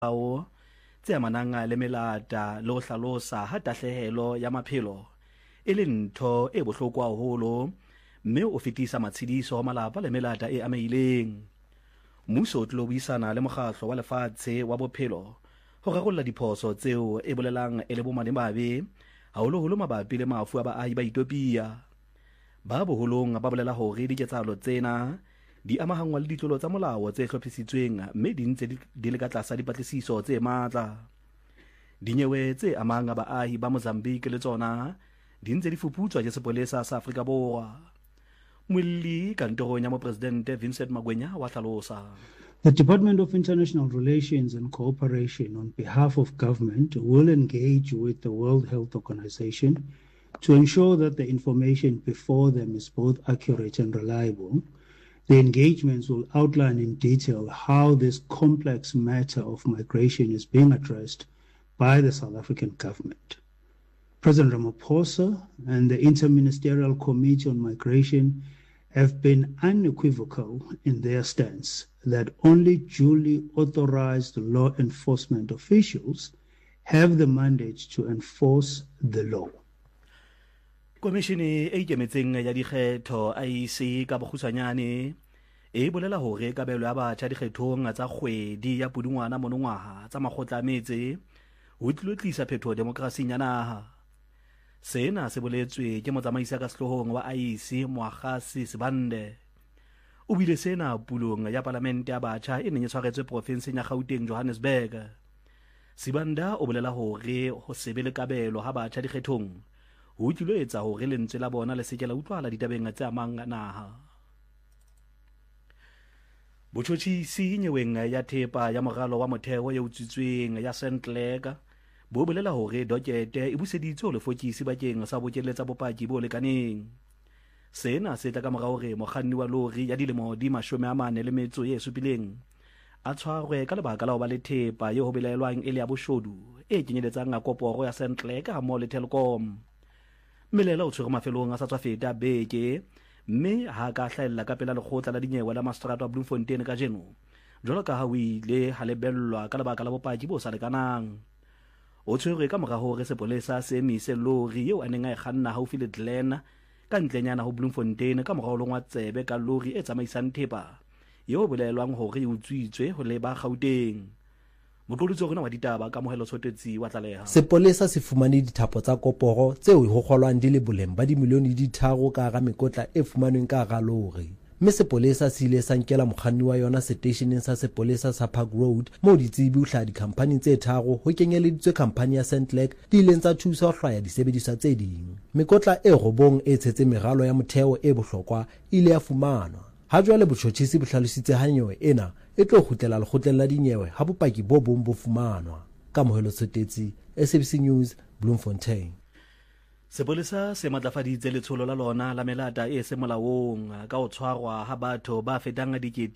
ao tse amanang le melata le go hlalosa ha tahlehelo ya maphelo e le ntho e bohloko haholo mme o fetisa matshediso ho malapa le melata e ameileng. Mmuso o tlo buisana le mokgatlo wa lefatshe wa bophelo ho rarolla diphoso tseo e bolelang e le bomadimabe haholoholo mabapi le mafu a baahi ba Ethiopia. Ba boholong ba bolela hore diketsahalo tsena di amahangwa le ditlolo tsa molao tse hlophisitsweng mme di ntse di le ka tlasa dipatlisiso tse matla. Dinyewe tse amang baahi ba Mozambique le tsona di ntse di fuputswa ke sepolesa sa Afrika Borwa. Molli kantorong ya mopresidente Vincent Magwenya wa hlalosa. The Department of International Relations and Cooperation on behalf of government will engage with the World Health Organization to ensure that the information before them is both accurate and reliable. The engagements will outline in detail how this complex matter of migration is being addressed by the South African government. President Ramaphosa and the Interministerial Committee on Migration have been unequivocal in their stance that only duly authorized law enforcement officials have the mandate to enforce the law. Komishini e ikemetseng ya dikgetho IEC ka bokgutshwanyane e bolela hore kabelo ya batjha dikgethong tsa kgwedi ya Pudungwana monongwaha tsa makgotla a metse ho tlilo tlisa phetho demokrasing ya naha. Sena se boletswe ke motsamaisi ka sehlohong wa IEC Moagasi Sibande. O bile sena pulong ya parlamente ya batjha e neng e tshwaretswe provinseng ya Gauteng Johannesburg. Sibanda o bolela hore ho sebele kabelo ha batjha dikgethong ho tlilo etsa hore lentswe la bona le sekela utlwala ditabeng tse amang naha. Botjhotjhisi nyeweng ya thepa ya moralo wa motheo ya utswitsweng ya Sentleg bo bolela hore dokete e buseditswe ho lefokisi bakeng sa bokeletsa bopaki bo lekaneng. Sena se tla ka morao hore mokganni wa lori ya dilemo di 47 a tshwarwe ka lebaka la ho ba le thepa eo ho belaelwang e le ya boshodu e kenyeletsang koporo ya Sentleg ha mmoho le Telkom. Melela o tshwere mafelong a sa tswa feta beke mme ha ka hlahella ka pela lekgotla la dinyewe la Mastrato a Bloemfontein ka jeno jwalo ka ha o ile ha lebellwa ka lebaka la bopaki bo sa lekanang. O tshwere ka mora hore sepolesa se emise lori eo a neng a e kganna haufi le Glen ka ntlenyana ho Bloemfontein ka mora ho longwa tsebe ka lori e tsamaisang thepa eo bolelwang hore e utswitswe ho leba Gauteng. Motloditse rona wa ditaba ka mohelo tshotetsi wa tlaleha. Sepolesa se fumane dithapo tsa koporo tseo ho kgolwang di le boleng ba dimilione di 3 ka ga mekotla e fumanweng ka ga lori. Mme sepolesa se ile sa nkela mokganni wa yona seteisheneng sa sepolesa sa Park Road moo ditsebi ho hlaha dikhampani tse 3 ho kenyeleditswe khampani ya Sentleg di ileng tsa thusa ho hlwaya disebediswa tse ding. Mekotla e robong e tshetse meralo ya motheo e bohlokwa ile ya fumanwa. Ha jwale botjhotjhisi bo hlalositse ha nyewe ena e tlo kgutlela lekgotleng la dinyewe ha bopaki bo bong bo fumanwa. Ka mohelo tsotetsi SABC News Bloemfontein. Sepolesa se matlafaditse letsholo la lona la melata e se molaong ka ho tshwarwa ha batho ba fetang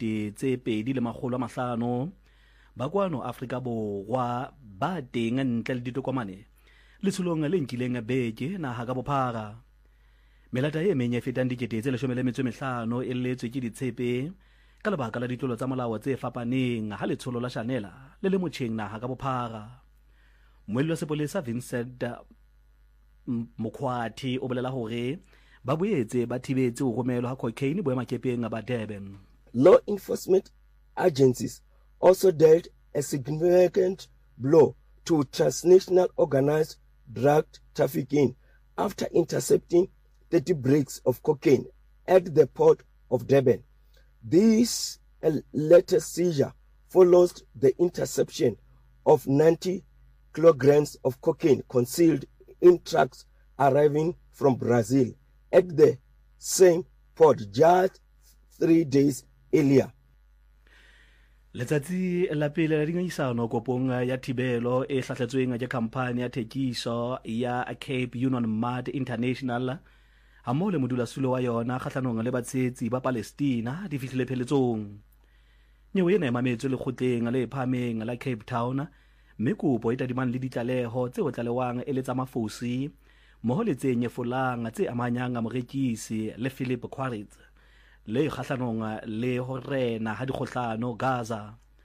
2,500 ba kwano Afrika Borwa ba teng ntle le ditokomane letsholong le nkileng beke naha ka bophara. Melata e meng e fetang 15,000 e letswe ke ditshepe ka lebaka la ditlolo tsa molao tse fapaneng ha letsholo la Chanela le le motjheng naha ka bophara. Moello wa sepolesa Vincent Mokhwathi o bolela hore ba boetse ba thibetse ho romelwa ha cocaine boemakepeng ba Durban. Law enforcement agencies also dealt a significant blow to transnational organized drug trafficking after intercepting 30 bricks of cocaine at the port of Durban. This latest seizure follows the interception of 90 kilograms of cocaine concealed in trucks arriving from Brazil at the same port just 3 days earlier. Letsatsi la pele la dingangisano kopong ya thibelo e hlahletsweng ke khampani ya thekiso ya Cape Union Mart International ha mo le modulasetulo wa yona kgahlanong le batsetsi ba Palestina di fihlile pheletsong. Nyewe ena e mametswe lekgotleng le phameng la Cape Town mme kopo e tadimang le ditlaleho tse o tlalewang e le tsa mafosi moho le tse nyefolang tse amanyang morekisi le Philip Quaritz le kgahlanong le ho rena ha dikgohlano Gaza.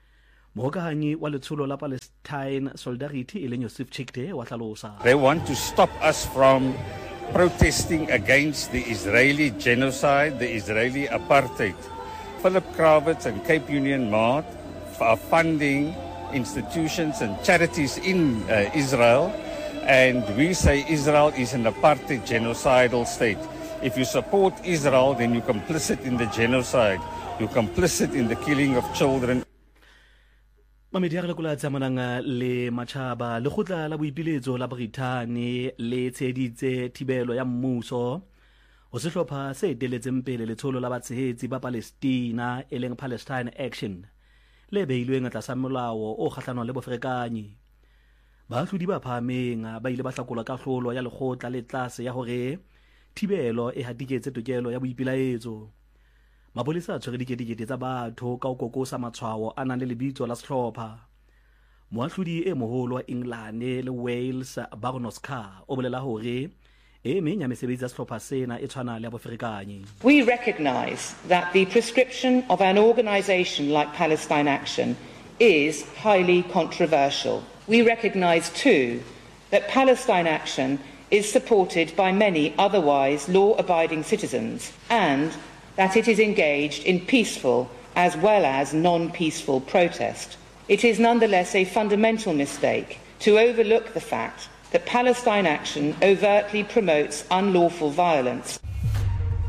mohokahanyi wa letsholo la Palestine Solidarity e leng Yosef Chikte wa hlalosa. They want to stop us from protesting against the Israeli genocide, the Israeli apartheid. Philip Kravitz and Cape Union Mart are funding institutions and charities in Israel, and we say Israel is an apartheid genocidal state. If you support Israel, then you're complicit in the genocide. You're complicit in the killing of children. Mamedi a re lekola tsamanang le matjhaba le khotla la boipiletso la Britain le tsheditse thibelo ya mmuso o sehlopha se teletseng pele letsholo la batshehetsi ba Palestina e leng Palestine Action le beilweng tlasa molao o kgahlanong le boferekanyi. Baahlodi ba phahameng ba ile ba hlakola kahlolo ya lekgotla le tlase ya hore thibelo e hatiketse tokelo ya boipilaetso. Mapolesa a tshwere dikete tsa batho ka ho kokosa matshwao a nang le lebitso la sehlopha. Moahlodi e moholo wa England le Wales Baroness Carr o bolela hore e meng ya mesebetsi ya sehlopha sena e tshwana le ya boferekanyi. We recognise that the prescription of an organisation like Palestine Action is highly controversial. We recognise too that Palestine Action is supported by many otherwise law-abiding citizens and that it is engaged in peaceful as well as non-peaceful protest. It is nonetheless a fundamental mistake to overlook the fact that Palestine Action overtly promotes unlawful violence.